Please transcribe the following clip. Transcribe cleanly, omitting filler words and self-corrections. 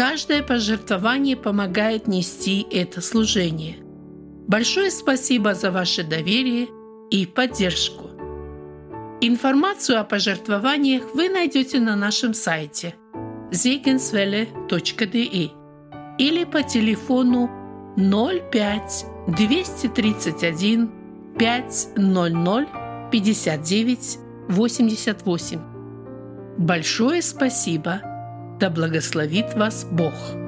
Каждое пожертвование помогает нести это служение. Большое спасибо за ваше доверие и поддержку. Информацию о пожертвованиях вы найдете на нашем сайте segenswelle.de или по телефону 05 231 500 59 88. Большое спасибо! Да благословит вас Бог!